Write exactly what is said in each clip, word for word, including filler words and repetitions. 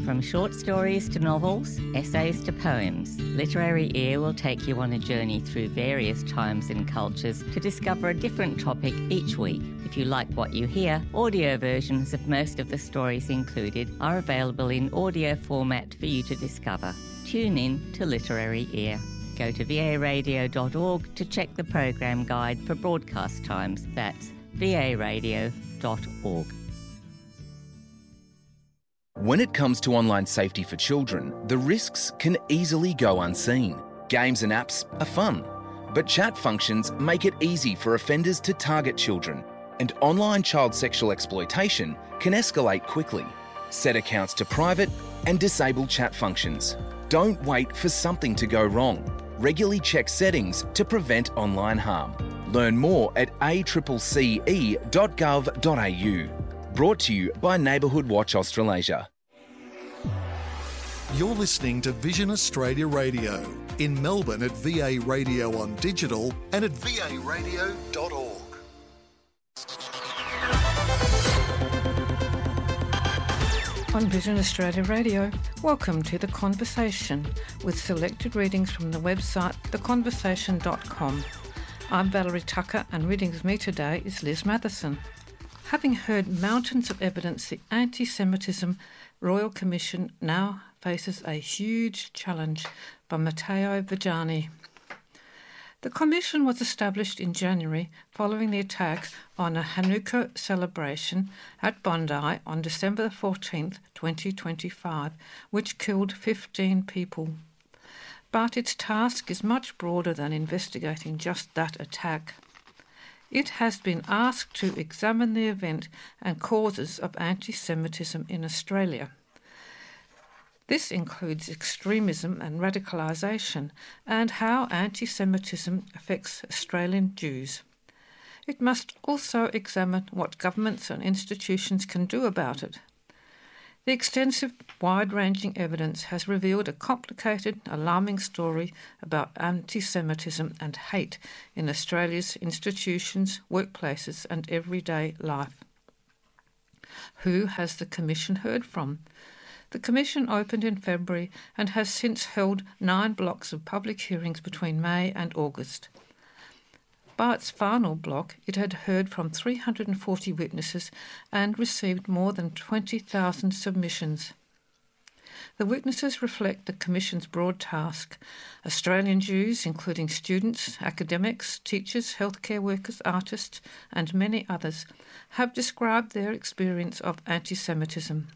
From short stories to novels, essays to poems, Literary Ear will take you on a journey through various times and cultures to discover a different topic each week. If you like what you hear, audio versions of most of the stories included are available in audio format for you to discover. Tune in to Literary Ear. Go to v a radio dot org to check the program guide for broadcast times. That's v a radio dot org. When it comes to online safety for children, the risks can easily go unseen. Games and apps are fun, but chat functions make it easy for offenders to target children, and online child sexual exploitation can escalate quickly. Set accounts to private and disable chat functions. Don't wait for something to go wrong. Regularly check settings to prevent online harm. Learn more at a c c c e dot gov dot a u. Brought to you by Neighbourhood Watch Australasia. You're listening to Vision Australia Radio in Melbourne at V A Radio on digital and at v a radio dot org. On Vision Australia Radio, welcome to The Conversation with selected readings from the website the conversation dot com. I'm Valerie Tucker and reading with me today is Liz Matheson. Having heard mountains of evidence, the Anti-Semitism Royal Commission now faces a huge challenge by Matteo Viggiani. The commission was established in January following the attack on a Hanukkah celebration at Bondi on December fourteenth, twenty twenty-five, which killed fifteen people. But its task is much broader than investigating just that attack. It has been asked to examine the event and causes of anti-Semitism in Australia. This includes extremism and radicalisation and how anti-Semitism affects Australian Jews. It must also examine what governments and institutions can do about it. The extensive, wide-ranging evidence has revealed a complicated, alarming story about anti-Semitism and hate in Australia's institutions, workplaces and everyday life. Who has the Commission heard from? The Commission opened in February and has since held nine blocks of public hearings between May and August. By its final block, it had heard from three hundred forty witnesses and received more than twenty thousand submissions. The witnesses reflect the Commission's broad task. Australian Jews, including students, academics, teachers, healthcare workers, artists and many others, have described their experience of anti-Semitism.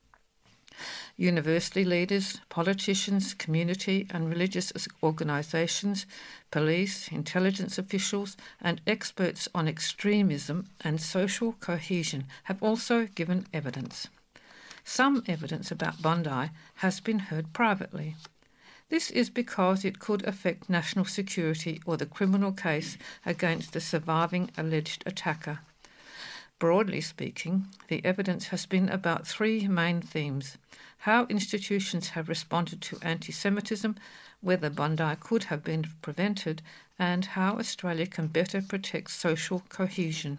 University leaders, politicians, community and religious organisations, police, intelligence officials and experts on extremism and social cohesion have also given evidence. Some evidence about Bondi has been heard privately. This is because it could affect national security or the criminal case against the surviving alleged attacker. Broadly speaking, the evidence has been about three main themes: how institutions have responded to anti-Semitism, whether Bondi could have been prevented, and how Australia can better protect social cohesion.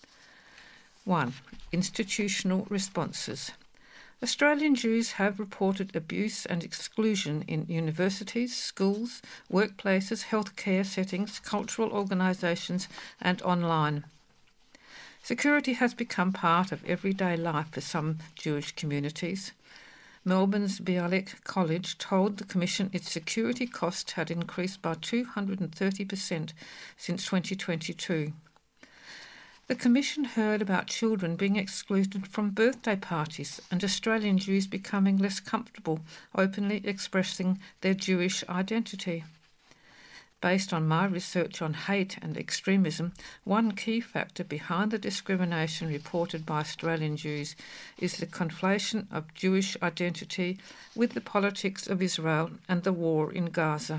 one. Institutional responses. Australian Jews have reported abuse and exclusion in universities, schools, workplaces, healthcare settings, cultural organisations and online. Security has become part of everyday life for some Jewish communities. Melbourne's Bialik College told the Commission its security costs had increased by two hundred thirty percent since twenty twenty-two. The Commission heard about children being excluded from birthday parties and Australian Jews becoming less comfortable openly expressing their Jewish identity. Based on my research on hate and extremism, one key factor behind the discrimination reported by Australian Jews is the conflation of Jewish identity with the politics of Israel and the war in Gaza.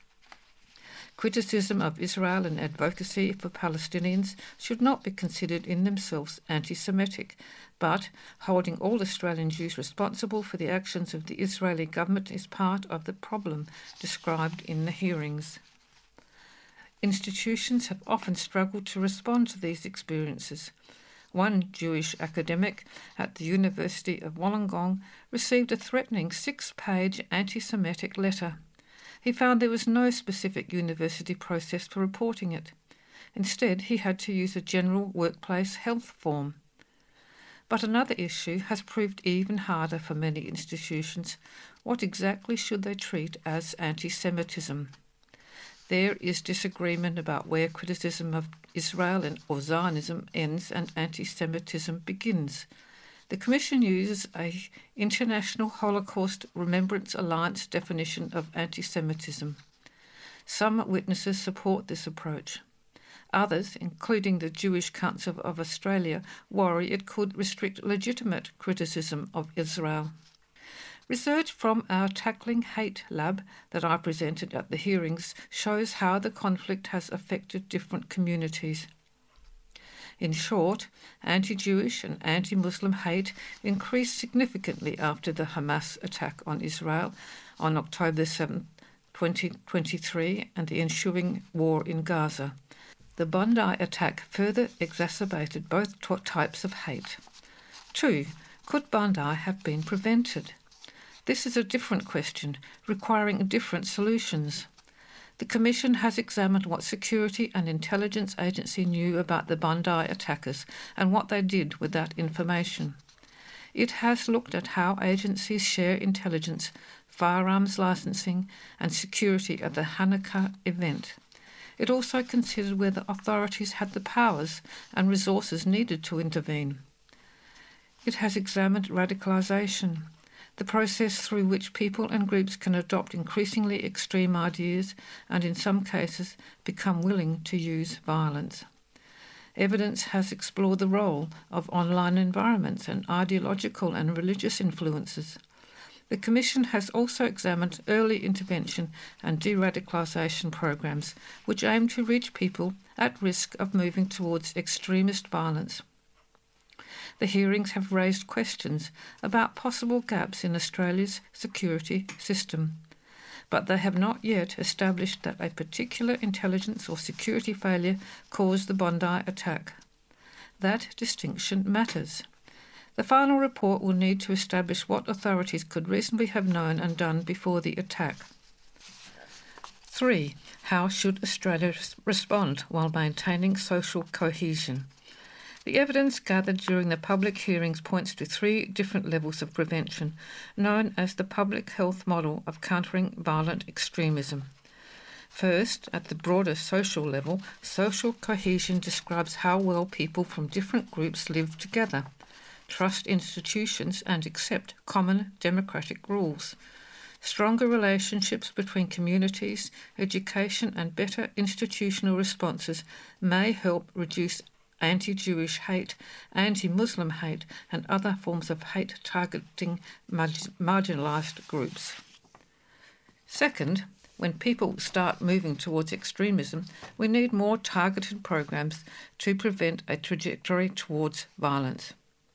Criticism of Israel and advocacy for Palestinians should not be considered in themselves anti-Semitic, but holding all Australian Jews responsible for the actions of the Israeli government is part of the problem described in the hearings. Institutions have often struggled to respond to these experiences. One Jewish academic at the University of Wollongong received a threatening six-page anti-Semitic letter. He found there was no specific university process for reporting it. Instead, he had to use a general workplace health form. But another issue has proved even harder for many institutions. What exactly should they treat as anti-Semitism? There is disagreement about where criticism of Israel and or Zionism ends and anti-Semitism begins. The Commission uses a International Holocaust Remembrance Alliance definition of anti-Semitism. Some witnesses support this approach. Others, including the Jewish Council of Australia, worry it could restrict legitimate criticism of Israel. Research from our Tackling Hate lab that I presented at the hearings shows how the conflict has affected different communities. In short, anti-Jewish and anti-Muslim hate increased significantly after the Hamas attack on Israel on October seventh, twenty twenty-three, and the ensuing war in Gaza. The Bondi attack further exacerbated both t- types of hate. Two, could Bondi have been prevented? This is a different question, requiring different solutions. The Commission has examined what security and intelligence agency knew about the Bondi attackers and what they did with that information. It has looked at how agencies share intelligence, firearms licensing and security at the Hanukkah event. It also considered whether authorities had the powers and resources needed to intervene. It has examined radicalisation, the process through which people and groups can adopt increasingly extreme ideas and, in some cases, become willing to use violence. Evidence has explored the role of online environments and ideological and religious influences. The Commission has also examined early intervention and de-radicalisation programs which aim to reach people at risk of moving towards extremist violence. The hearings have raised questions about possible gaps in Australia's security system, but they have not yet established that a particular intelligence or security failure caused the Bondi attack. That distinction matters. The final report will need to establish what authorities could reasonably have known and done before the attack. Three, how should Australia respond while maintaining social cohesion? The evidence gathered during the public hearings points to three different levels of prevention, known as the public health model of countering violent extremism. First, at the broader social level, social cohesion describes how well people from different groups live together, trust institutions and accept common democratic rules. Stronger relationships between communities, education and better institutional responses may help reduce anti-Jewish hate, anti-Muslim hate and other forms of hate targeting marginalised groups. Second, when people start moving towards extremism, we need more targeted programs to prevent a trajectory towards violence.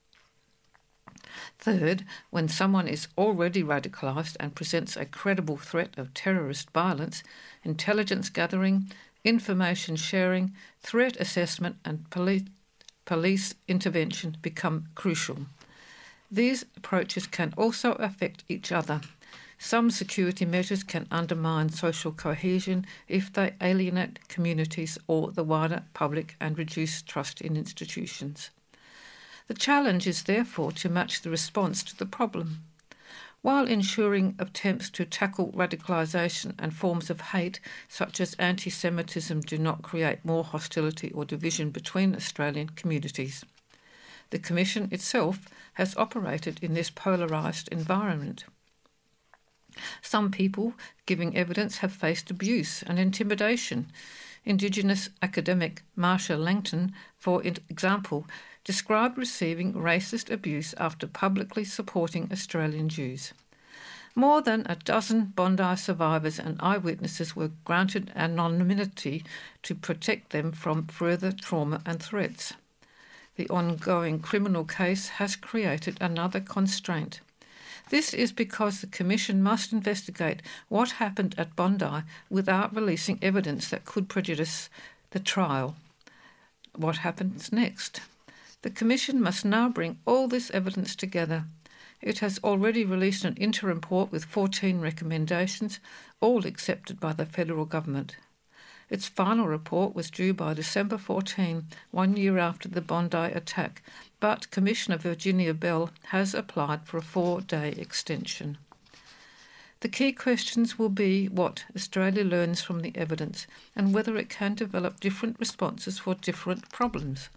Third, when someone is already radicalised and presents a credible threat of terrorist violence, intelligence gathering, information sharing, threat assessment and police, police intervention become crucial. These approaches can also affect each other. Some security measures can undermine social cohesion if they alienate communities or the wider public and reduce trust in institutions. The challenge is therefore to match the response to the problem. While ensuring attempts to tackle radicalisation and forms of hate, such as anti-Semitism, do not create more hostility or division between Australian communities. The Commission itself has operated in this polarised environment. Some people giving evidence have faced abuse and intimidation. Indigenous academic Marsha Langton, for example, described receiving racist abuse after publicly supporting Australian Jews. More than a dozen Bondi survivors and eyewitnesses were granted anonymity to protect them from further trauma and threats. The ongoing criminal case has created another constraint. This is because the Commission must investigate what happened at Bondi without releasing evidence that could prejudice the trial. What happens next? The Commission must now bring all this evidence together. It has already released an interim report with fourteen recommendations, all accepted by the federal government. Its final report was due by December fourteenth, one year after the Bondi attack, but Commissioner Virginia Bell has applied for a four-day extension. The key questions will be what Australia learns from the evidence and whether it can develop different responses for different problems.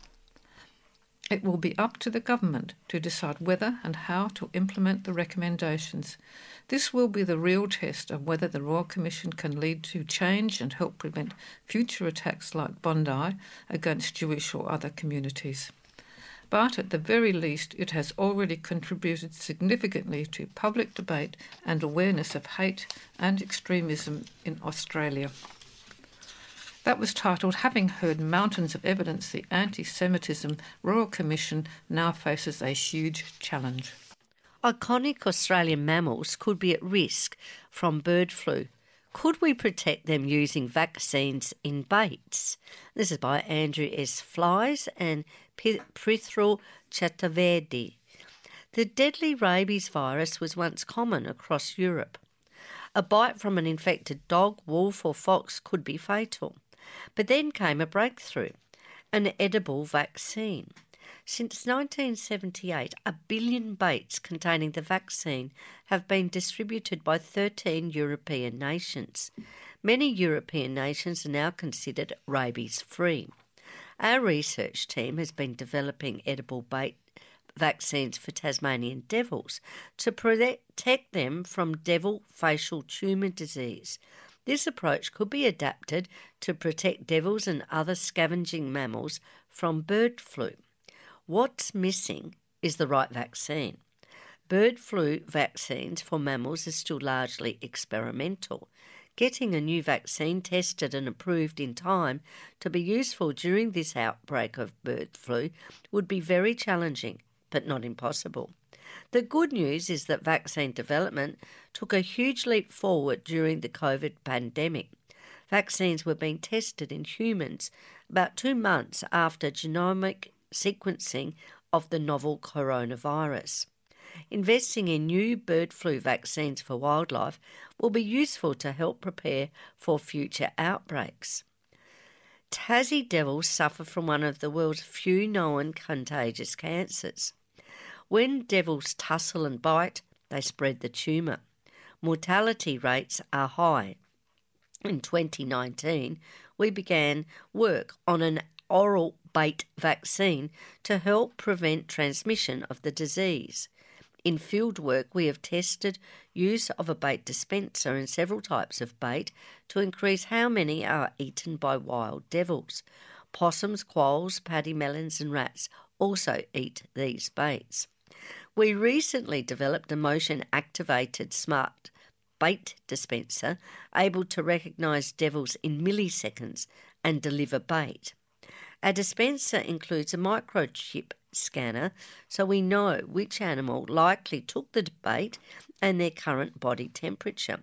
It will be up to the government to decide whether and how to implement the recommendations. This will be the real test of whether the Royal Commission can lead to change and help prevent future attacks like Bondi against Jewish or other communities. But at the very least, it has already contributed significantly to public debate and awareness of hate and extremism in Australia. That was titled, Having Heard Mountains of Evidence, the Anti-Semitism Royal Commission Now Faces a Huge Challenge. Iconic Australian mammals could be at risk from bird flu. Could we protect them using vaccines in baits? This is by Andrew S. Flies and Prithral Chaturvedi. The deadly rabies virus was once common across Europe. A bite from an infected dog, wolf or fox could be fatal. But then came a breakthrough, an edible vaccine. Since nineteen seventy-eight, a billion baits containing the vaccine have been distributed by thirteen European nations. Many European nations are now considered rabies-free. Our research team has been developing edible bait vaccines for Tasmanian devils to protect them from devil facial tumour disease. This approach could be adapted to protect devils and other scavenging mammals from bird flu. What's missing is the right vaccine. Bird flu vaccines for mammals are still largely experimental. Getting a new vaccine tested and approved in time to be useful during this outbreak of bird flu would be very challenging, but not impossible. The good news is that vaccine development took a huge leap forward during the COVID pandemic. Vaccines were being tested in humans about two months after genomic sequencing of the novel coronavirus. Investing in new bird flu vaccines for wildlife will be useful to help prepare for future outbreaks. Tassie devils suffer from one of the world's few known contagious cancers. When devils tussle and bite, they spread the tumour. Mortality rates are high. In twenty nineteen, we began work on an oral bait vaccine to help prevent transmission of the disease. In field work, we have tested use of a bait dispenser and several types of bait to increase how many are eaten by wild devils. Possums, quolls, paddymmelons and rats also eat these baits. We recently developed a motion-activated smart bait dispenser able to recognise devils in milliseconds and deliver bait. Our dispenser includes a microchip scanner so we know which animal likely took the bait and their current body temperature.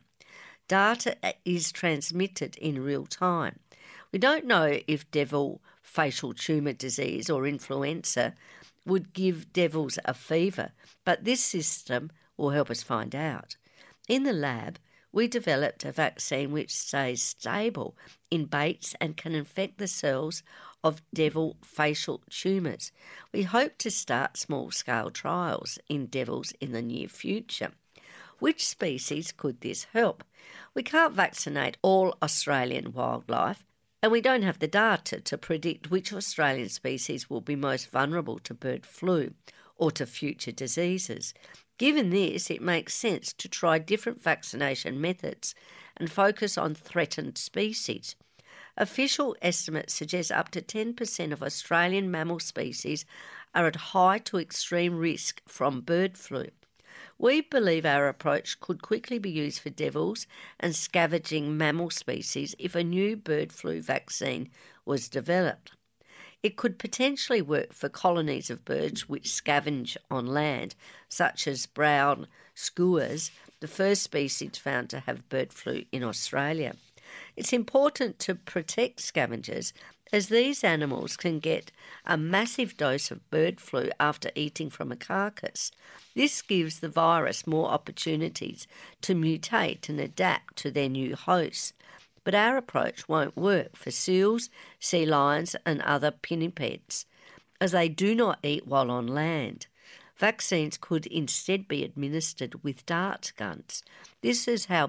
Data is transmitted in real time. We don't know if devil facial tumour disease or influenza would give devils a fever, but this system will help us find out. In the lab, we developed a vaccine which stays stable in baits and can infect the cells of devil facial tumours. We hope to start small-scale trials in devils in the near future. Which species could this help? We can't vaccinate all Australian wildlife, and we don't have the data to predict which Australian species will be most vulnerable to bird flu or to future diseases. Given this, it makes sense to try different vaccination methods and focus on threatened species. Official estimates suggest up to ten percent of Australian mammal species are at high to extreme risk from bird flu. We believe our approach could quickly be used for devils and scavenging mammal species if a new bird flu vaccine was developed. It could potentially work for colonies of birds which scavenge on land, such as brown skuas, the first species found to have bird flu in Australia. It's important to protect scavengers as these animals can get a massive dose of bird flu after eating from a carcass. This gives the virus more opportunities to mutate and adapt to their new hosts. But our approach won't work for seals, sea lions and other pinnipeds, as they do not eat while on land. Vaccines could instead be administered with dart guns. This is how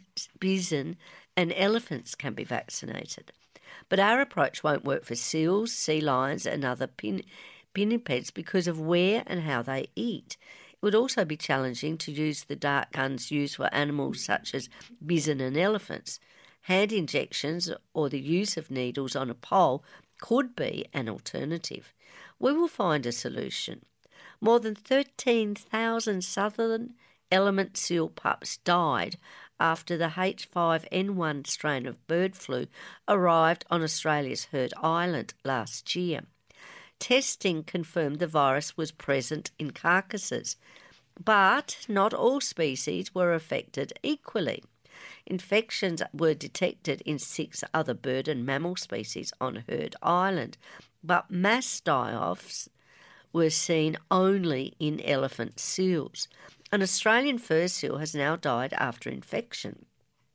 bison and elephants can be vaccinated. But our approach won't work for seals, sea lions and other pin- pinnipeds because of where and how they eat. It would also be challenging to use the dart guns used for animals such as bison and elephants. Hand injections or the use of needles on a pole could be an alternative. We will find a solution. More than thirteen thousand southern element seal pups died after the H five N one strain of bird flu arrived on Australia's Heard Island last year. Testing confirmed the virus was present in carcasses, but not all species were affected equally. Infections were detected in six other bird and mammal species on Heard Island, but mass die-offs were seen only in elephant seals. An Australian fur seal has now died after infection.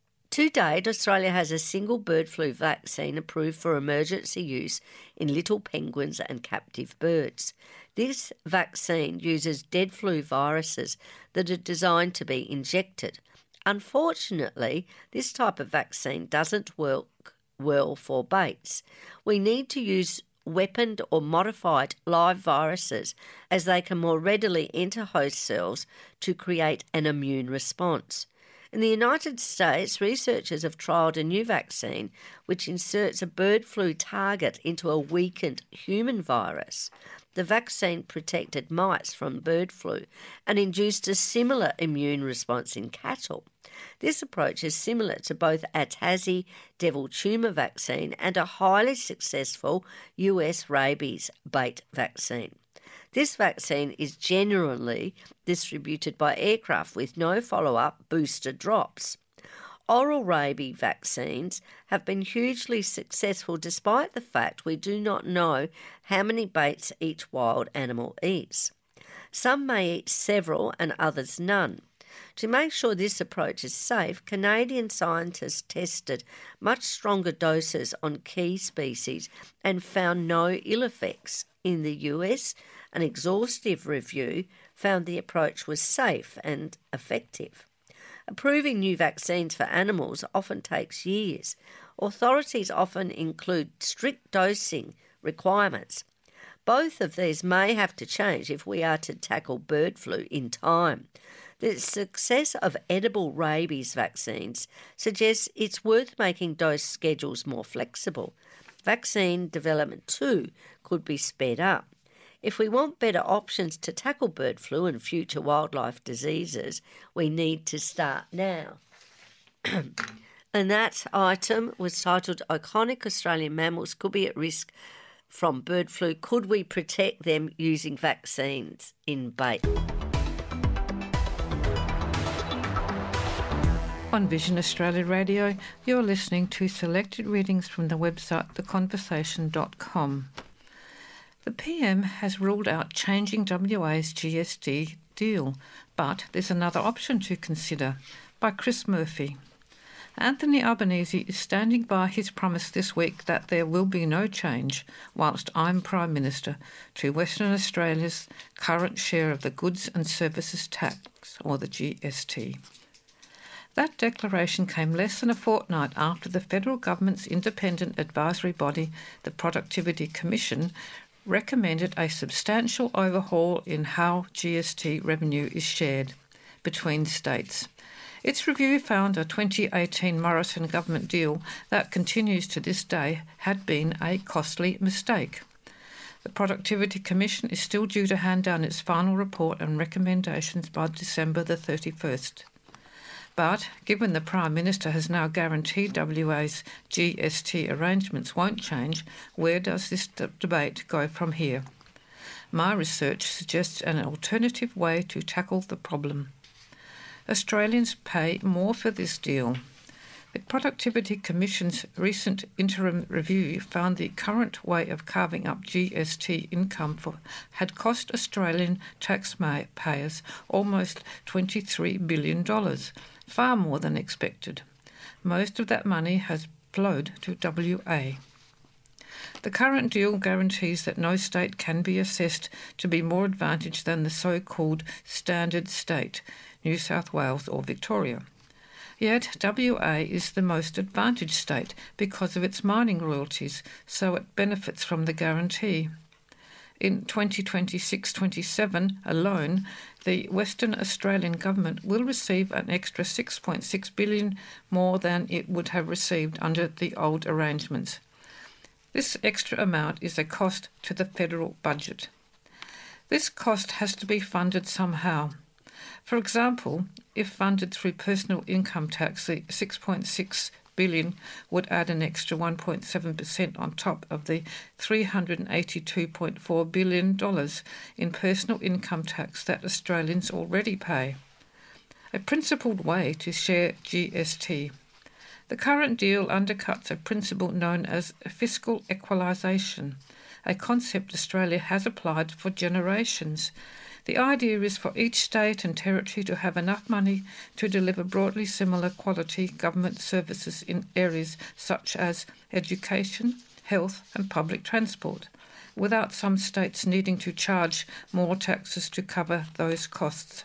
To date, Australia has a single bird flu vaccine approved for emergency use in little penguins and captive birds. This vaccine uses dead flu viruses that are designed to be injected. Unfortunately, this type of vaccine doesn't work well for baits. We need to use weaponed or modified live viruses as they can more readily enter host cells to create an immune response. In the United States, researchers have trialled a new vaccine which inserts a bird flu target into a weakened human virus. The vaccine protected mice from bird flu and induced a similar immune response in cattle. This approach is similar to both a Tassie devil tumour vaccine and a highly successful U S rabies bait vaccine. This vaccine is generally distributed by aircraft with no follow-up booster drops. Oral rabies vaccines have been hugely successful despite the fact we do not know how many baits each wild animal eats. Some may eat several and others none. To make sure this approach is safe, Canadian scientists tested much stronger doses on key species and found no ill effects. In the U S, an exhaustive review found the approach was safe and effective. Approving new vaccines for animals often takes years. Authorities often include strict dosing requirements. Both of these may have to change if we are to tackle bird flu in time. The success of edible rabies vaccines suggests it's worth making dose schedules more flexible. Vaccine development, too, could be sped up. If we want better options to tackle bird flu and future wildlife diseases, we need to start now. And that item was titled Iconic Australian Mammals Could Be at Risk from Bird Flu. Could we protect them using vaccines in bait? On Vision Australia Radio, you're listening to selected readings from the website the conversation dot com. The P M has ruled out changing W A's G S T deal, but there's another option to consider, by Chris Murphy. Anthony Albanese is standing by his promise this week that there will be no change, whilst I'm Prime Minister, to Western Australia's current share of the Goods and Services Tax, or the G S T. That declaration came less than a fortnight after the federal government's independent advisory body, the Productivity Commission, recommended a substantial overhaul in how G S T revenue is shared between states. Its review found a twenty eighteen Morrison government deal that continues to this day had been a costly mistake. The Productivity Commission is still due to hand down its final report and recommendations by December the thirty-first. But given the Prime Minister has now guaranteed W A's G S T arrangements won't change, where does this d- debate go from here? My research suggests an alternative way to tackle the problem. Australians pay more for this deal. The Productivity Commission's recent interim review found the current way of carving up G S T income for, had cost Australian taxpayers almost twenty-three billion dollars, far more than expected. Most of that money has flowed to W A. The current deal guarantees that no state can be assessed to be more advantaged than the so-called standard state, New South Wales or Victoria. Yet W A is the most advantaged state because of its mining royalties, so it benefits from the guarantee. In twenty twenty-six twenty-seven alone, the Western Australian government will receive an extra six point six billion dollars more than it would have received under the old arrangements. This extra amount is a cost to the federal budget. This cost has to be funded somehow. For example, if funded through personal income tax, the six point six billion dollars would add an extra one point seven percent on top of the three hundred eighty-two point four billion dollars in personal income tax that Australians already pay. A principled way to share G S T. The current deal undercuts a principle known as fiscal equalisation, a concept Australia has applied for generations. The idea is for each state and territory to have enough money to deliver broadly similar quality government services in areas such as education, health and public transport, without some states needing to charge more taxes to cover those costs.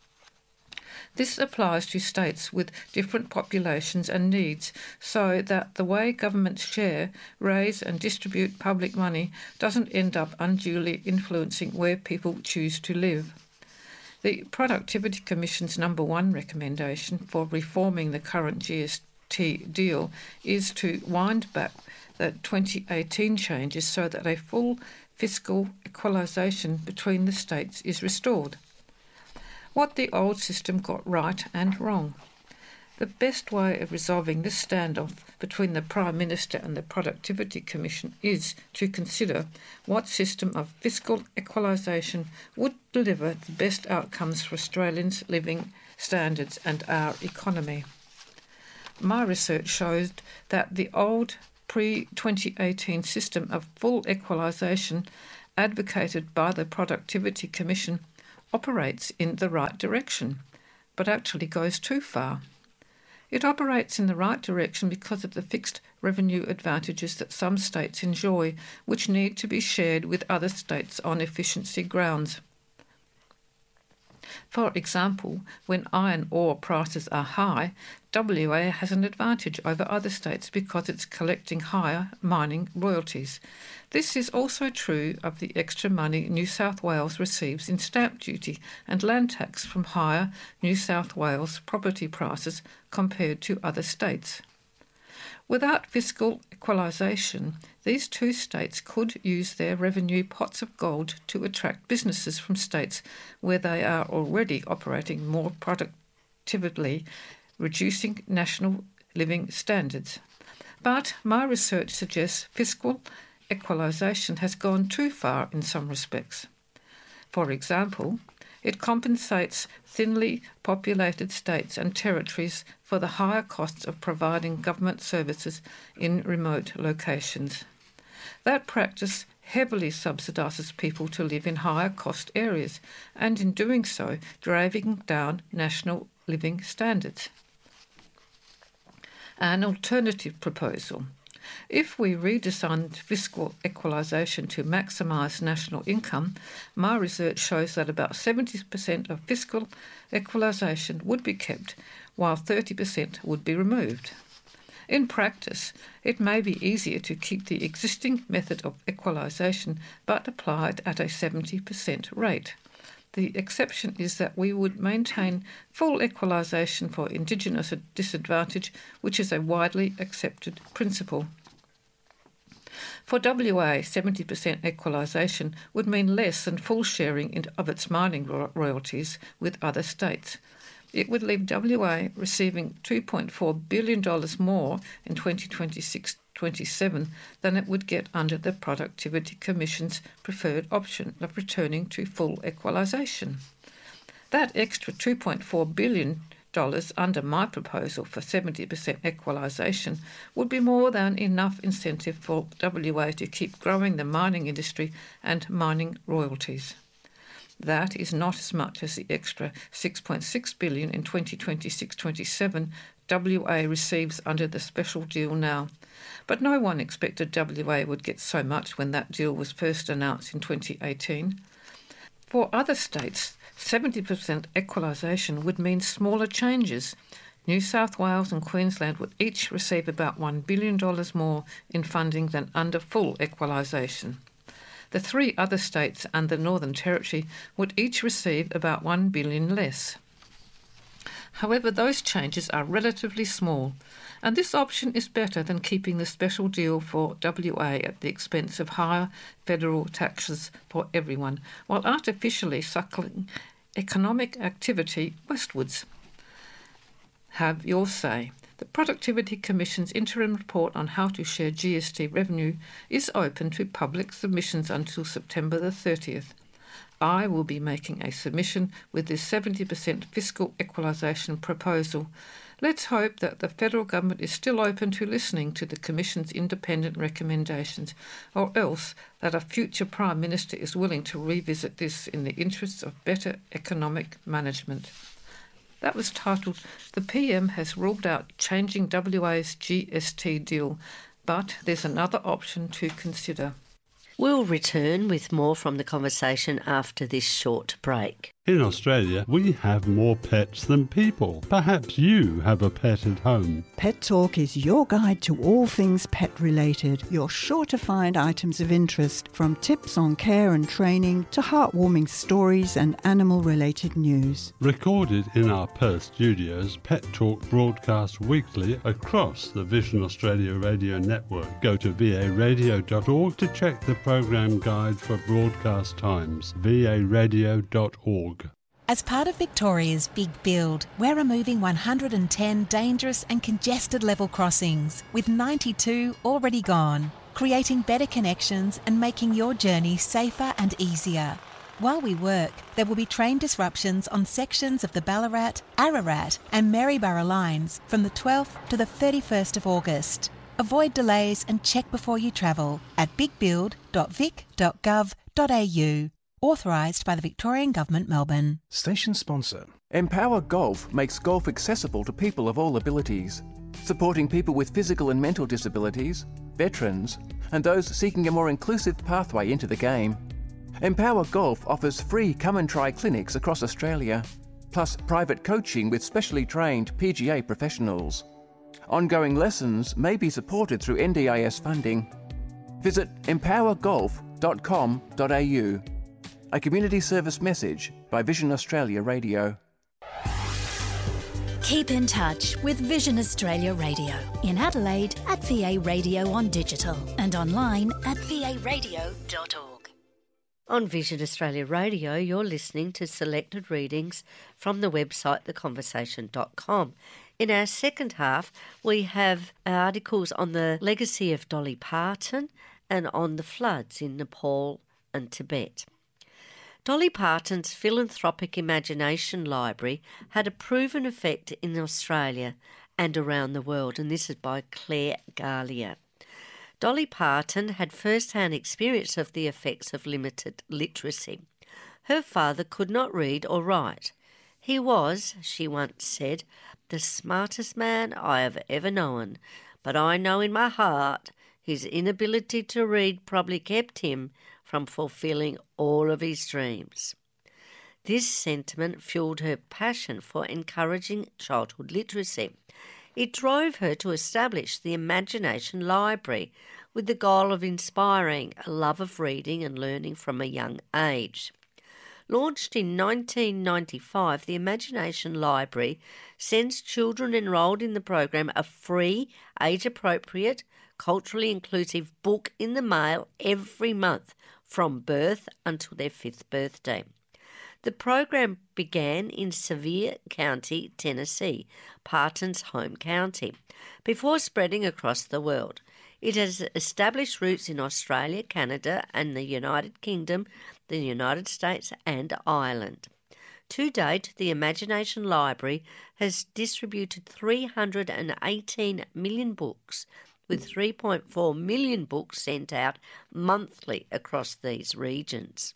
This applies to states with different populations and needs, so that the way governments share, raise and distribute public money doesn't end up unduly influencing where people choose to live. The Productivity Commission's number one recommendation for reforming the current G S T deal is to wind back the twenty eighteen changes so that a full fiscal equalisation between the states is restored. What the old system got right and wrong. The best way of resolving this standoff between the Prime Minister and the Productivity Commission is to consider what system of fiscal equalisation would deliver the best outcomes for Australians' living standards and our economy. My research shows that the old pre twenty eighteen system of full equalisation advocated by the Productivity Commission operates in the right direction, but actually goes too far. It operates in the right direction because of the fixed revenue advantages that some states enjoy, which need to be shared with other states on efficiency grounds. For example, when iron ore prices are high, W A has an advantage over other states because it's collecting higher mining royalties. This is also true of the extra money New South Wales receives in stamp duty and land tax from higher New South Wales property prices compared to other states. Without fiscal equalisation, these two states could use their revenue pots of gold to attract businesses from states where they are already operating more productively, reducing national living standards. But my research suggests fiscal equalisation has gone too far in some respects. For example, it compensates thinly populated states and territories for the higher costs of providing government services in remote locations. That practice heavily subsidises people to live in higher cost areas, and in doing so, driving down national living standards. An alternative proposal. If we redesigned fiscal equalisation to maximise national income, my research shows that about seventy percent of fiscal equalisation would be kept, while thirty percent would be removed. In practice, it may be easier to keep the existing method of equalisation but apply it at a seventy percent rate. The exception is that we would maintain full equalisation for Indigenous disadvantage, which is a widely accepted principle. For W A, seventy percent equalisation would mean less than full sharing of its mining royalties with other states. It would leave W A receiving two point four billion dollars more in twenty twenty-six twenty-seven than it would get under the Productivity Commission's preferred option of returning to full equalisation. That extra two point four billion dollars under my proposal for seventy percent equalisation would be more than enough incentive for W A to keep growing the mining industry and mining royalties. That is not as much as the extra six point six billion dollars in twenty twenty-six twenty-seven W A receives under the special deal now. But no one expected W A would get so much when that deal was first announced in twenty eighteen. For other states, seventy percent equalisation would mean smaller changes. New South Wales and Queensland would each receive about one billion dollars more in funding than under full equalisation. The three other states and the Northern Territory would each receive about one billion dollars less. However, those changes are relatively small, and this option is better than keeping the special deal for W A at the expense of higher federal taxes for everyone, while artificially suckling economic activity westwards. Have your say. The Productivity Commission's interim report on how to share G S T revenue is open to public submissions until September the thirtieth. I will be making a submission with this seventy percent fiscal equalisation proposal. Let's hope that the federal government is still open to listening to the Commission's independent recommendations, or else that a future Prime Minister is willing to revisit this in the interests of better economic management. That was titled, The P M has ruled out changing W A's G S T deal, but there's another option to consider. We'll return with more from the conversation after this short break. In Australia, we have more pets than people. Perhaps you have a pet at home. Pet Talk is your guide to all things pet-related. You're sure to find items of interest, from tips on care and training to heartwarming stories and animal-related news. Recorded in our Perth studios, Pet Talk broadcasts weekly across the Vision Australia radio network. Go to v a radio dot org to check the program guide for broadcast times. v a radio dot org. As part of Victoria's Big Build, we're removing one hundred ten dangerous and congested level crossings, with ninety-two already gone, creating better connections and making your journey safer and easier. While we work, there will be train disruptions on sections of the Ballarat, Ararat and Maryborough lines from the twelfth to the thirty-first of August. Avoid delays and check before you travel at big build dot vic dot gov dot a u. Authorised by the Victorian Government, Melbourne. Station sponsor. Empower Golf makes golf accessible to people of all abilities, supporting people with physical and mental disabilities, veterans, and those seeking a more inclusive pathway into the game. Empower Golf offers free come and try clinics across Australia, plus private coaching with specially trained P G A professionals. Ongoing lessons may be supported through N D I S funding. Visit empower golf dot com dot a u. A community service message by Vision Australia Radio. Keep in touch with Vision Australia Radio in Adelaide at V A Radio on digital and online at v a radio dot org. On Vision Australia Radio, you're listening to selected readings from the website the conversation dot com. In our second half, we have articles on the legacy of Dolly Parton and on the floods in Nepal and Tibet. Dolly Parton's philanthropic imagination library had a proven effect in Australia and around the world, and this is by Claire Galia. Dolly Parton had first-hand experience of the effects of limited literacy. Her father could not read or write. He was, she once said, the smartest man I have ever known, but I know in my heart his inability to read probably kept him from fulfilling all of his dreams. This sentiment fueled her passion for encouraging childhood literacy. It drove her to establish the Imagination Library with the goal of inspiring a love of reading and learning from a young age. Launched in nineteen ninety-five, the Imagination Library sends children enrolled in the program a free, age-appropriate, culturally inclusive book in the mail every month from birth until their fifth birthday. The program began in Sevier County, Tennessee, Parton's home county, before spreading across the world. It has established roots in Australia, Canada and the United Kingdom, the United States and Ireland. To date, the Imagination Library has distributed three hundred eighteen million books, with three point four million books sent out monthly across these regions.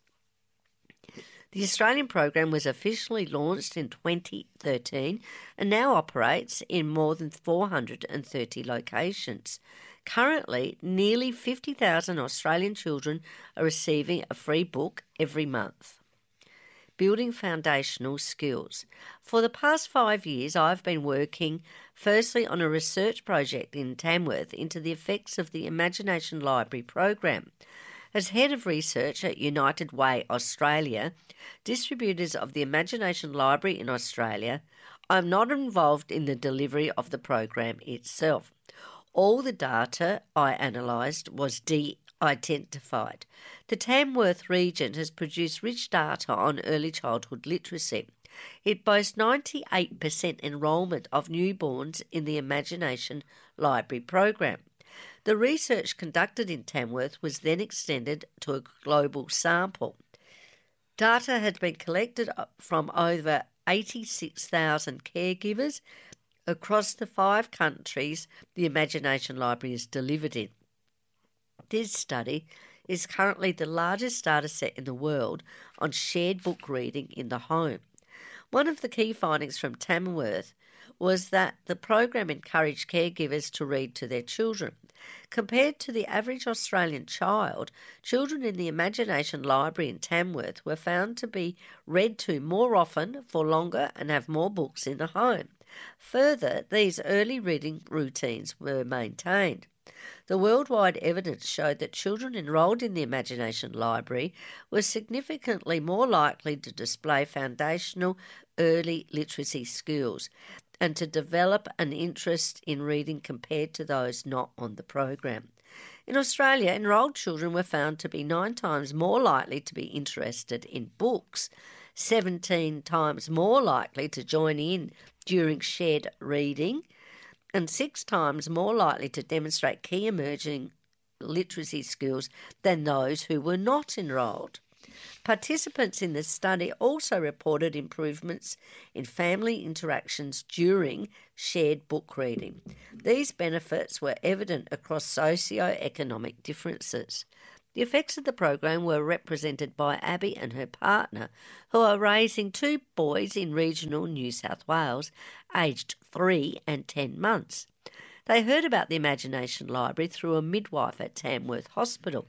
The Australian program was officially launched in twenty thirteen and now operates in more than four hundred thirty locations. Currently, nearly fifty thousand Australian children are receiving a free book every month. Building foundational skills. For the past five years, I've been working firstly on a research project in Tamworth into the effects of the Imagination Library program. As Head of Research at United Way Australia, distributors of the Imagination Library in Australia, I'm not involved in the delivery of the program itself. All the data I analysed was de-identified. The Tamworth region has produced rich data on early childhood literacy. It boasts ninety-eight percent enrolment of newborns in the Imagination Library program. The research conducted in Tamworth was then extended to a global sample. Data had been collected from over eighty-six thousand caregivers across the five countries the Imagination Library is delivered in. This study is currently the largest data set in the world on shared book reading in the home. One of the key findings from Tamworth was that the program encouraged caregivers to read to their children. Compared to the average Australian child, children in the Imagination Library in Tamworth were found to be read to more often, for longer, and have more books in the home. Further, these early reading routines were maintained. The worldwide evidence showed that children enrolled in the Imagination Library were significantly more likely to display foundational early literacy skills and to develop an interest in reading compared to those not on the program. In Australia, enrolled children were found to be nine times more likely to be interested in books, seventeen times more likely to join in during shared reading, and six times more likely to demonstrate key emerging literacy skills than those who were not enrolled. Participants in the study also reported improvements in family interactions during shared book reading. These benefits were evident across socio-economic differences. The effects of the program were represented by Abby and her partner, who are raising two boys in regional New South Wales, aged three and ten months. They heard about the Imagination Library through a midwife at Tamworth Hospital.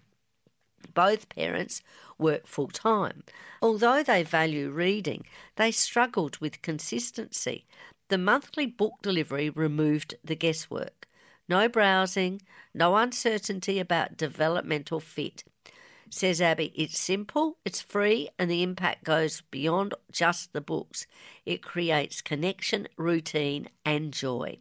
Both parents work full-time. Although they value reading, they struggled with consistency. The monthly book delivery removed the guesswork. No browsing, no uncertainty about developmental fit. Says Abby, it's simple, it's free, and the impact goes beyond just the books. It creates connection, routine, and joy.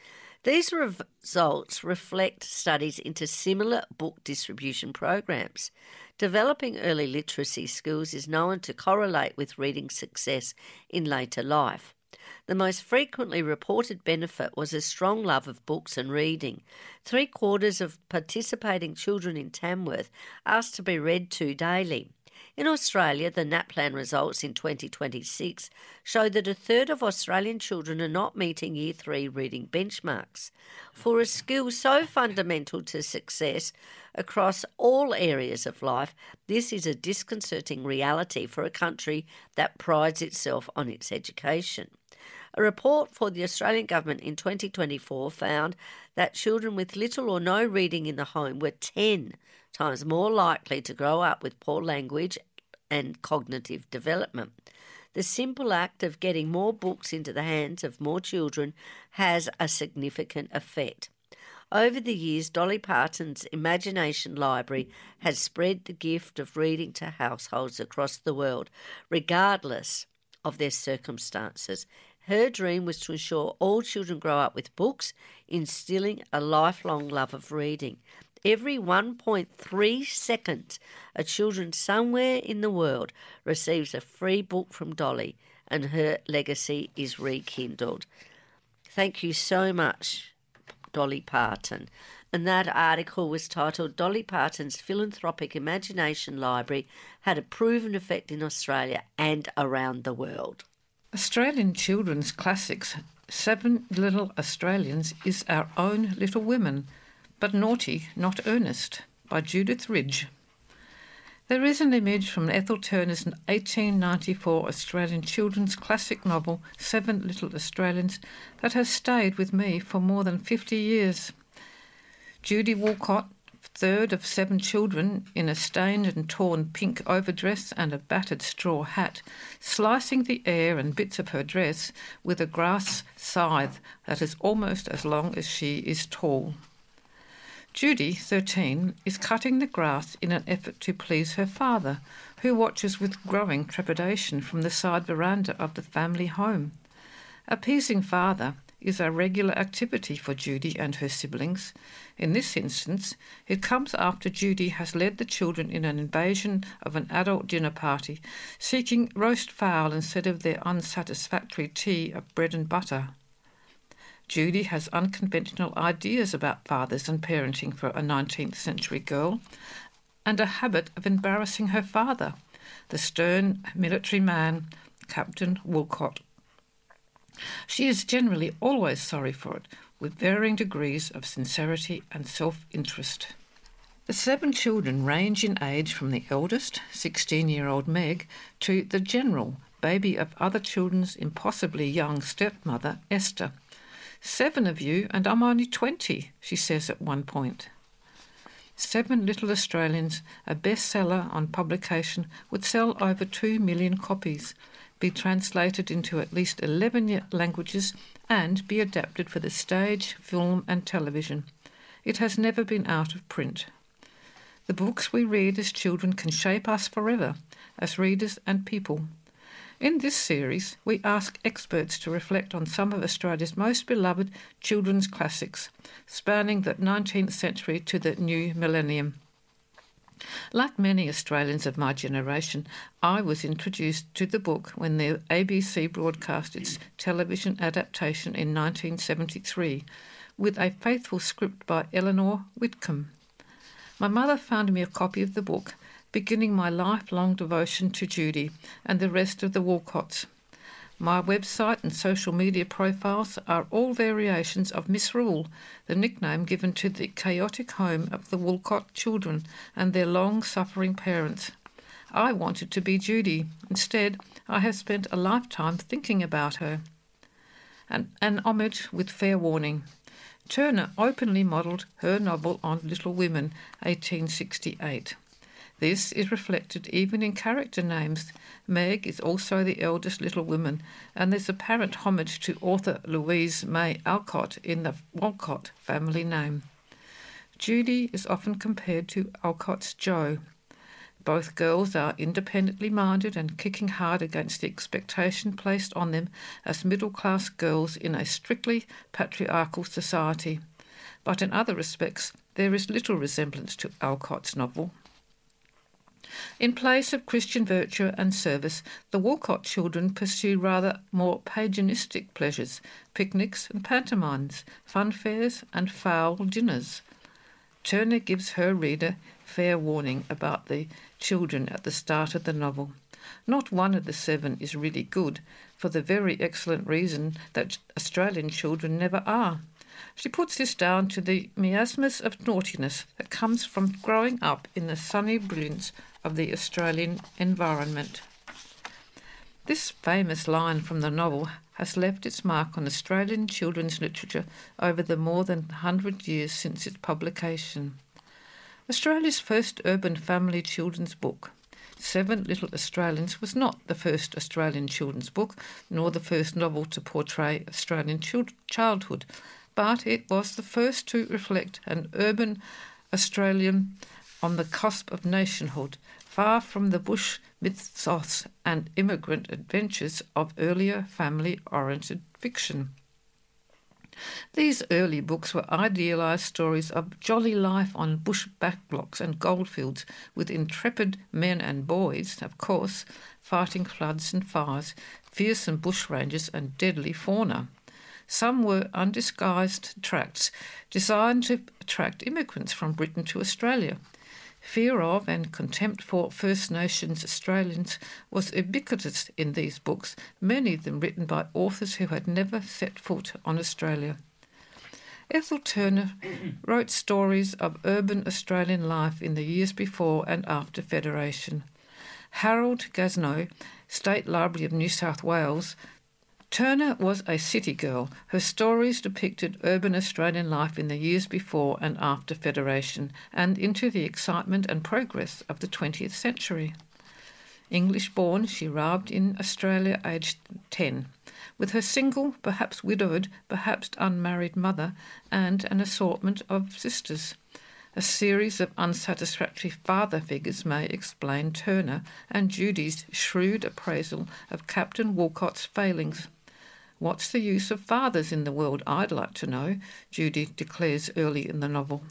These results reflect studies into similar book distribution programs. Developing early literacy skills is known to correlate with reading success in later life. The most frequently reported benefit was a strong love of books and reading. Three quarters of participating children in Tamworth asked to be read to daily. In Australia, the NAPLAN results in twenty twenty-six show that a third of Australian children are not meeting Year three reading benchmarks. For a skill so fundamental to success across all areas of life, this is a disconcerting reality for a country that prides itself on its education. A report for the Australian Government in twenty twenty-four found that children with little or no reading in the home were ten times more likely to grow up with poor language and cognitive development. The simple act of getting more books into the hands of more children has a significant effect. Over the years, Dolly Parton's Imagination Library has spread the gift of reading to households across the world, regardless of their circumstances. Her dream was to ensure all children grow up with books, instilling a lifelong love of reading. Every one point three seconds, a children somewhere in the world receives a free book from Dolly, and her legacy is rekindled. Thank you so much, Dolly Parton. And that article was titled Dolly Parton's Philanthropic Imagination Library Had a Proven Effect in Australia and Around the World. Australian children's classics, Seven Little Australians, is Our Own Little Women, but Naughty, Not Earnest, by Judith Ridge. There is an image from Ethel Turner's eighteen ninety-four Australian children's classic novel, Seven Little Australians, that has stayed with me for more than fifty years. Judy Woolcott, third of seven children, in a stained and torn pink overdress and a battered straw hat, slicing the air and bits of her dress with a grass scythe that is almost as long as she is tall. Judy, thirteen, is cutting the grass in an effort to please her father, who watches with growing trepidation from the side veranda of the family home. Appeasing father is a regular activity for Judy and her siblings. In this instance, it comes after Judy has led the children in an invasion of an adult dinner party, seeking roast fowl instead of their unsatisfactory tea of bread and butter. Judy has unconventional ideas about fathers and parenting for a nineteenth century girl, and a habit of embarrassing her father, the stern military man, Captain Woolcott. She is generally always sorry for it, with varying degrees of sincerity and self-interest. The seven children range in age from the eldest, sixteen-year-old Meg, to the general, baby of other children's impossibly young stepmother, Esther. Seven of you, and I'm only twenty, she says at one point. Seven Little Australians, a bestseller on publication, would sell over two million copies, be translated into at least eleven languages, and be adapted for the stage, film and television. It has never been out of print. The books we read as children can shape us forever, as readers and people. In this series, we ask experts to reflect on some of Australia's most beloved children's classics, spanning the nineteenth century to the new millennium. Like many Australians of my generation, I was introduced to the book when the A B C broadcast its television adaptation in nineteen seventy-three, with a faithful script by Eleanor Whitcomb. My mother found me a copy of the book, beginning my lifelong devotion to Judy and the rest of the Woolcotts. My website and social media profiles are all variations of Misrule, the nickname given to the chaotic home of the Woolcott children and their long-suffering parents. I wanted to be Judy. Instead, I have spent a lifetime thinking about her. An, an homage with fair warning. Turner openly modelled her novel on Little Women, eighteen sixty-eight. This is reflected even in character names. Meg is also the eldest Little Woman, and there's apparent homage to author Louise May Alcott in the Walcott family name. Judy is often compared to Alcott's Jo. Both girls are independently minded and kicking hard against the expectation placed on them as middle-class girls in a strictly patriarchal society. But in other respects, there is little resemblance to Alcott's novel. In place of Christian virtue and service, the Woolcott children pursue rather more paganistic pleasures, picnics and pantomimes, fun fairs and fowl dinners. Turner gives her reader fair warning about the children at the start of the novel. Not one of the seven is really good, for the very excellent reason that Australian children never are. She puts this down to the miasmas of naughtiness that comes from growing up in the sunny brilliance of the Australian environment. This famous line from the novel has left its mark on Australian children's literature over the more than one hundred years since its publication. Australia's first urban family children's book, Seven Little Australians, was not the first Australian children's book, nor the first novel to portray Australian child- childhood, but it was the first to reflect an urban Australian on the cusp of nationhood, far from the bush mythos and immigrant adventures of earlier family-oriented fiction. These early books were idealised stories of jolly life on bush backblocks and goldfields, with intrepid men and boys, of course, fighting floods and fires, fearsome bushrangers and deadly fauna. Some were undisguised tracts designed to attract immigrants from Britain to Australia. Fear of and contempt for First Nations Australians was ubiquitous in these books, many of them written by authors who had never set foot on Australia. Ethel Turner wrote stories of urban Australian life in the years before and after Federation. Harold Gasnow, State Library of New South Wales. Turner was a city girl. Her stories depicted urban Australian life in the years before and after Federation and into the excitement and progress of the twentieth century. English-born, she arrived in Australia aged ten, with her single, perhaps widowed, perhaps unmarried mother and an assortment of sisters. A series of unsatisfactory father figures may explain Turner and Judy's shrewd appraisal of Captain Walcott's failings. What's the use of fathers in the world, I'd like to know, Judy declares early in the novel.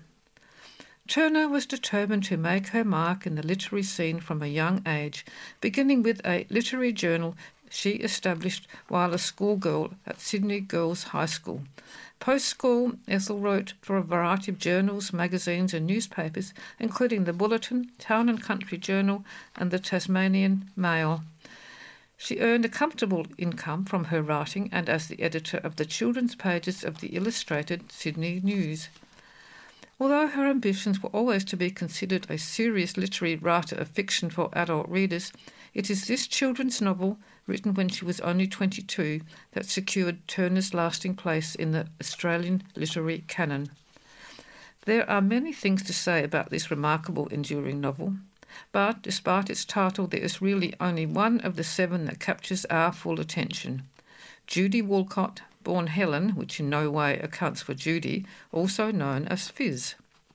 Turner was determined to make her mark in the literary scene from a young age, beginning with a literary journal she established while a schoolgirl at Sydney Girls High School. Post-school, Ethel wrote for a variety of journals, magazines and newspapers, including the Bulletin, Town and Country Journal and the Tasmanian Mail. She earned a comfortable income from her writing and as the editor of the children's pages of the Illustrated Sydney News. Although her ambitions were always to be considered a serious literary writer of fiction for adult readers, it is this children's novel, written when she was only twenty-two, that secured Turner's lasting place in the Australian literary canon. There are many things to say about this remarkable, enduring novel, but despite its title, there is really only one of the seven that captures our full attention. Judy Walcott, born Helen, which in no way accounts for Judy, also known as Fizz.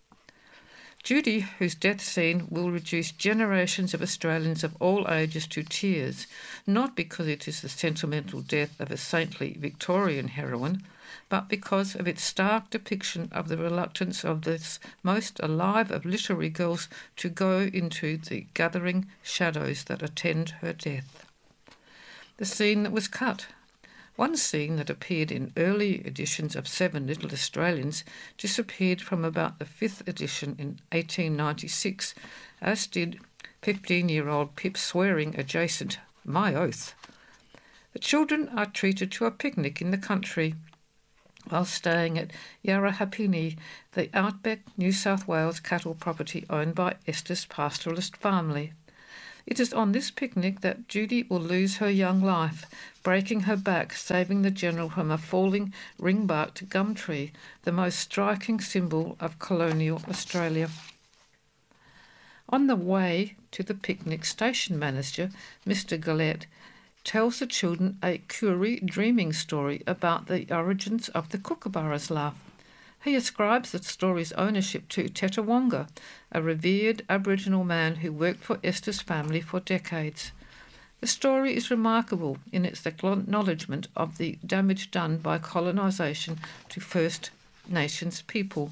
Judy, whose death scene will reduce generations of Australians of all ages to tears, not because it is the sentimental death of a saintly Victorian heroine, but because of its stark depiction of the reluctance of this most alive of literary girls to go into the gathering shadows that attend her death. The scene that was cut. One scene that appeared in early editions of Seven Little Australians disappeared from about the fifth edition in eighteen ninety-six, as did fifteen-year-old Pip swearing adjacent, "My oath." The children are treated to a picnic in the country while staying at Yarrahapini, the outback New South Wales cattle property owned by Estes pastoralist family. It is on this picnic that Judy will lose her young life, breaking her back, saving the General from a falling ring-barked gum tree, the most striking symbol of colonial Australia. On the way to the picnic, station manager, Mister Gillette, tells the children a Curie dreaming story about the origins of the Kookaburra's laugh. He ascribes the story's ownership to Tetawonga, a revered Aboriginal man who worked for Esther's family for decades. The story is remarkable in its acknowledgement of the damage done by colonisation to First Nations people.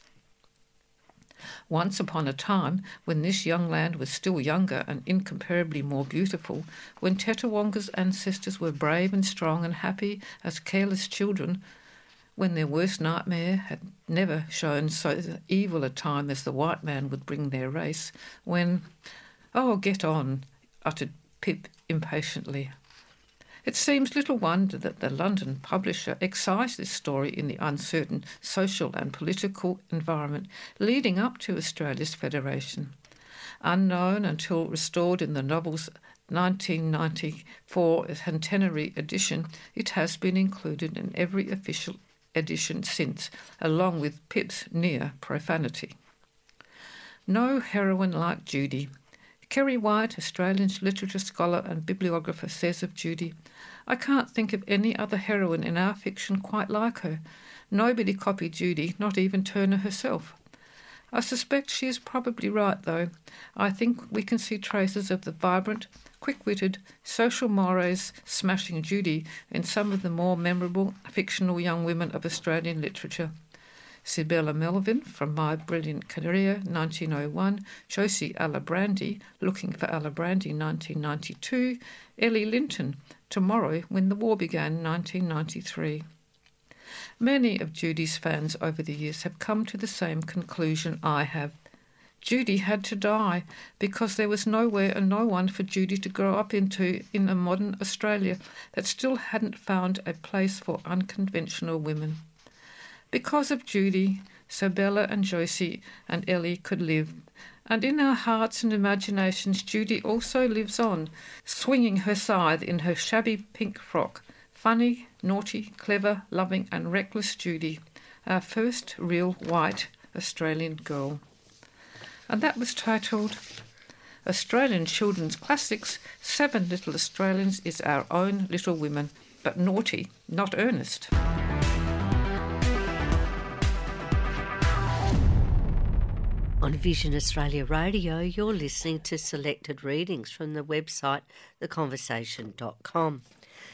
Once upon a time, when this young land was still younger and incomparably more beautiful, when Tetawonga's ancestors were brave and strong and happy as careless children, when their worst nightmare had never shown so evil a time as the white man would bring their race, when, "Oh, get on," uttered Pip impatiently. It seems little wonder that the London publisher excised this story in the uncertain social and political environment leading up to Australia's federation. Unknown until restored in the novel's nineteen ninety-four centenary edition, it has been included in every official edition since, along with Pip's near profanity. No heroine like Judy. Kerry White, Australian literature scholar and bibliographer, says of Judy, "I can't think of any other heroine in our fiction quite like her. Nobody copied Judy, not even Turner herself." I suspect she is probably right, though. I think we can see traces of the vibrant, quick-witted, social mores smashing Judy in some of the more memorable fictional young women of Australian literature. Sibella Melvin, from My Brilliant Career, nineteen oh one, Josie Alibrandi, Looking for Alibrandi, nineteen ninety-two, Ellie Linton, Tomorrow, When the War Began, nineteen ninety-three. Many of Judy's fans over the years have come to the same conclusion I have. Judy had to die because there was nowhere and no one for Judy to grow up into in a modern Australia that still hadn't found a place for unconventional women. Because of Judy, so Bella and Josie and Ellie could live. And in our hearts and imaginations, Judy also lives on, swinging her scythe in her shabby pink frock. Funny, naughty, clever, loving and reckless Judy, our first real white Australian girl. And that was titled Australian Children's Classics, Seven Little Australians is Our Own Little Women, but naughty, not earnest. On Vision Australia Radio, you're listening to selected readings from the website the conversation dot com.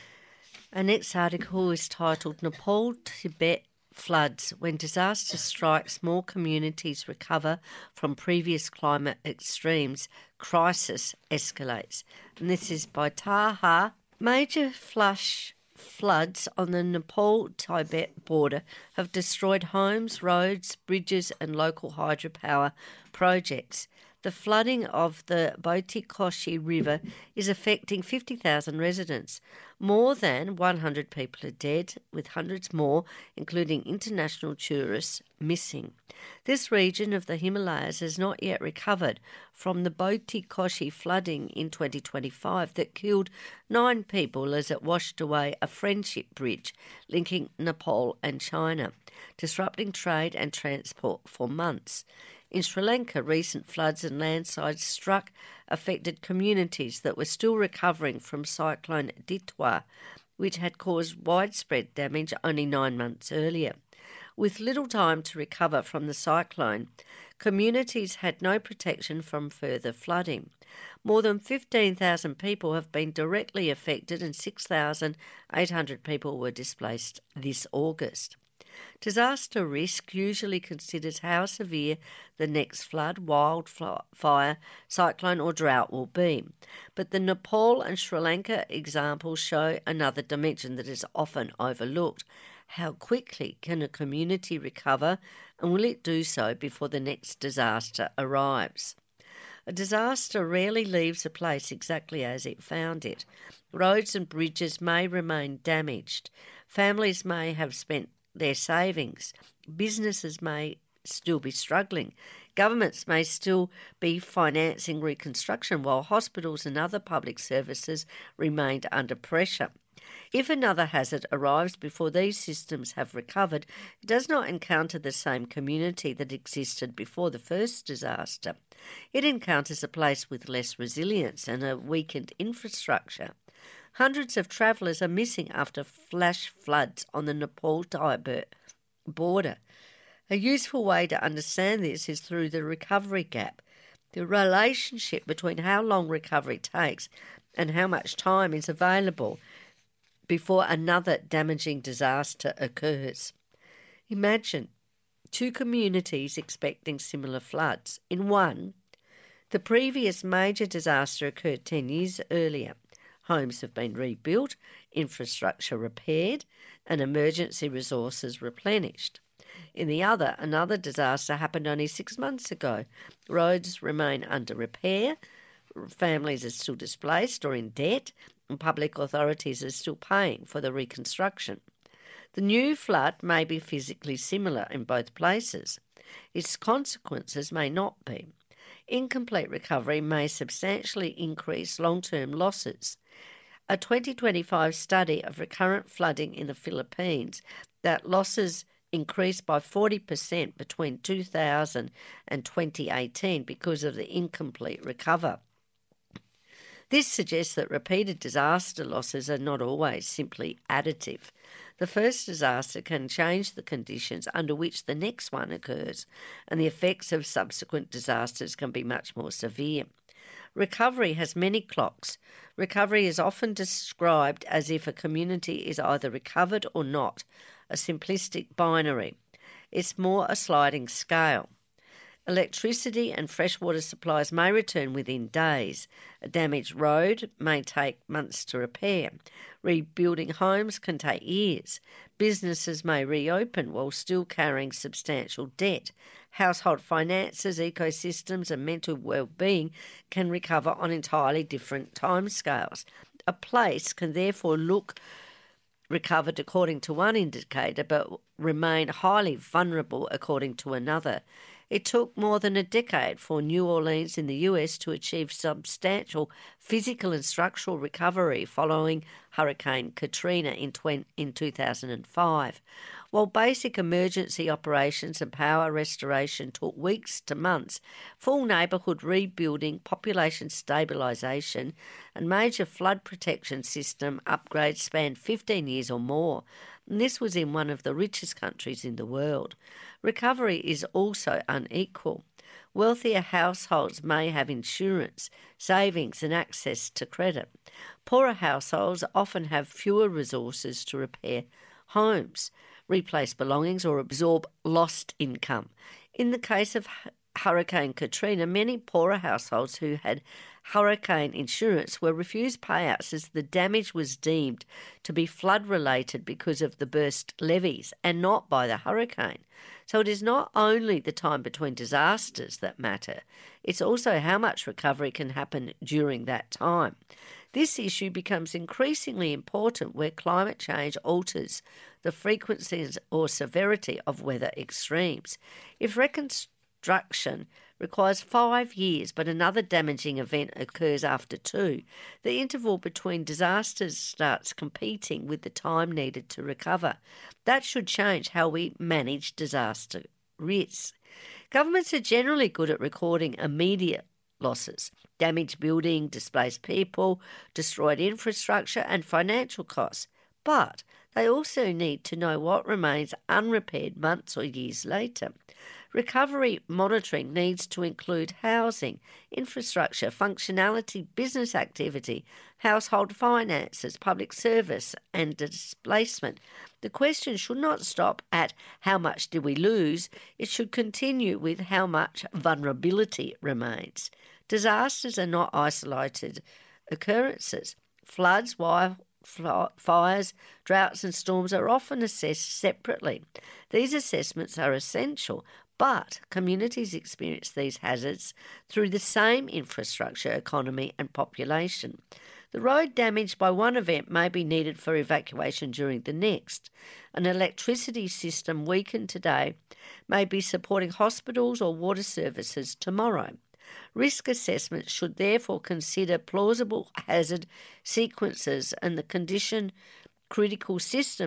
Our next article is titled Nepal, Tibet Floods. When disaster strikes, more communities recover from previous climate extremes. Crisis escalates. And this is by Taha. Major flash floods on the Nepal-Tibet border have destroyed homes, roads, bridges and local hydropower projects. The flooding of the Bhoti-Koshi River is affecting fifty thousand residents. More than one hundred people are dead, with hundreds more, including international tourists, missing. This region of the Himalayas has not yet recovered from the Bhoti-Koshi flooding in twenty twenty-five that killed nine people as it washed away a friendship bridge linking Nepal and China, disrupting trade and transport for months. In Sri Lanka, recent floods and landslides struck affected communities that were still recovering from Cyclone Ditwa, which had caused widespread damage only nine months earlier. With little time to recover from the cyclone, communities had no protection from further flooding. More than fifteen thousand people have been directly affected and six thousand eight hundred people were displaced this August. Disaster risk usually considers how severe the next flood, wildfire, cyclone or drought will be. But the Nepal and Sri Lanka examples show another dimension that is often overlooked. How quickly can a community recover, and will it do so before the next disaster arrives? A disaster rarely leaves a place exactly as it found it. Roads and bridges may remain damaged. Families may have spent their savings. Businesses may still be struggling. Governments may still be financing reconstruction while hospitals and other public services remained under pressure. If another hazard arrives before these systems have recovered, it does not encounter the same community that existed before the first disaster. It encounters a place with less resilience and a weakened infrastructure. Hundreds of travellers are missing after flash floods on the Nepal-Tibet border. A useful way to understand this is through the recovery gap, the relationship between how long recovery takes and how much time is available before another damaging disaster occurs. Imagine two communities expecting similar floods. In one, the previous major disaster occurred ten years earlier. Homes have been rebuilt, infrastructure repaired, and emergency resources replenished. In the other, another disaster happened only six months ago. Roads remain under repair, families are still displaced or in debt, and public authorities are still paying for the reconstruction. The new flood may be physically similar in both places. Its consequences may not be. Incomplete recovery may substantially increase long-term losses. A twenty twenty-five study of recurrent flooding in the Philippines that losses increased by forty percent between two thousand and twenty eighteen because of the incomplete recovery. This suggests that repeated disaster losses are not always simply additive. The first disaster can change the conditions under which the next one occurs, and the effects of subsequent disasters can be much more severe. Recovery has many clocks. Recovery is often described as if a community is either recovered or not, a simplistic binary. It's more a sliding scale. Electricity and freshwater supplies may return within days. A damaged road may take months to repair. Rebuilding homes can take years. Businesses may reopen while still carrying substantial debt. Household finances, ecosystems and mental well-being can recover on entirely different timescales. A place can therefore look recovered according to one indicator but remain highly vulnerable according to another. It took more than a decade for New Orleans in the U S to achieve substantial physical and structural recovery following Hurricane Katrina in, in two thousand five. While basic emergency operations and power restoration took weeks to months, full neighbourhood rebuilding, population stabilisation and major flood protection system upgrades spanned fifteen years or more. And this was in one of the richest countries in the world. Recovery is also unequal. Wealthier households may have insurance, savings and access to credit. Poorer households often have fewer resources to repair homes, replace belongings or absorb lost income. In the case of Hurricane Katrina, many poorer households who had hurricane insurance were refused payouts as the damage was deemed to be flood-related because of the burst levees and not by the hurricane. So it is not only the time between disasters that matter, it's also how much recovery can happen during that time. This issue becomes increasingly important where climate change alters the frequency or severity of weather extremes. If reconstruction requires five years but another damaging event occurs after two, the interval between disasters starts competing with the time needed to recover. That should change how we manage disaster risks. Governments are generally good at recording immediate losses, damaged building, displaced people, destroyed infrastructure and financial costs, but they also need to know what remains unrepaired months or years later. Recovery monitoring needs to include housing, infrastructure, functionality, business activity, household finances, public service and displacement. The question should not stop at how much did we lose, it should continue with how much vulnerability remains. Disasters are not isolated occurrences. Floods, fires, droughts and storms are often assessed separately. These assessments are essential, but communities experience these hazards through the same infrastructure, economy and population. The road damaged by one event may be needed for evacuation during the next. An electricity system weakened today may be supporting hospitals or water services tomorrow. Risk assessments should therefore consider plausible hazard sequences and the condition critical system